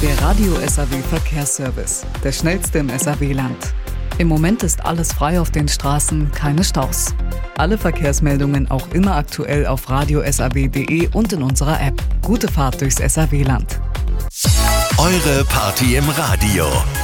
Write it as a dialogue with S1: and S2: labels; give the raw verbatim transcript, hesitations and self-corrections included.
S1: Der Radio S A W Verkehrsservice, der schnellste im S A W-Land. Im Moment ist alles frei auf den Straßen, keine Staus. Alle Verkehrsmeldungen auch immer aktuell auf radio s a w punkt d e und in unserer App. Gute Fahrt durchs S A W-Land.
S2: Eure Party im Radio.